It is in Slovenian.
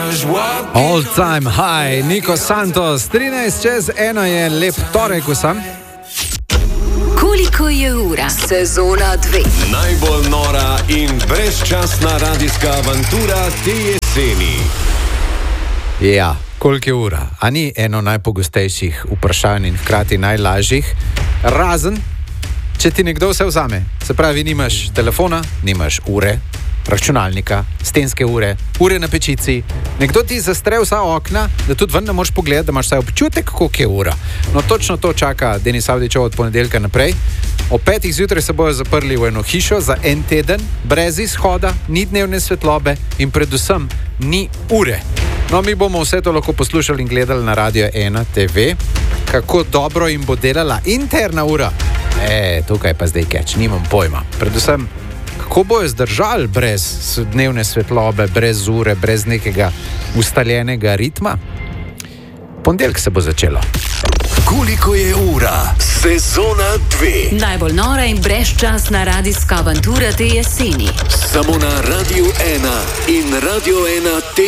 All time high, Niko Santos, 13:01 je lep torek vsem. Koliko je ura? Sezona 2. Najbolj nora in brezčasna radijska avantura te jeseni. Ja, koliko je ura? A ni eno najpogostejših vprašanj in hkrati najlažjih, razen, če ti nekdo vse vzame. Se pravi, nimaš telefona, nimaš ure, računalnika, stenske ure, ure na pečici. Nekdo ti zastre vsa okna, da tudi ven ne moreš pogledati, da imaš vsaj občutek, koliko je ura. No, točno to čaka Denis Avdićev od ponedeljka naprej. Ob 5. zjutraj se bojo zaprli v eno hišo za en teden, brez izhoda, ni dnevne svetlobe in predvsem ni ure. No, mi bomo vse to lahko poslušali in gledali na Radio 1 TV, kako dobro jim bo delala interna ura. Tukaj pa zdaj catch, nimam pojma. Predvsem, kako bojo zdržali brez dnevne svetlobe, brez ure, brez nekega ustaljenega ritma? Ponedeljek se bo začelo. Koliko je ura? Sezona 2. Najbolj nora in brezčasna radijska avantura te jeseni. Samo na Radio 1 in Radio 1 TV.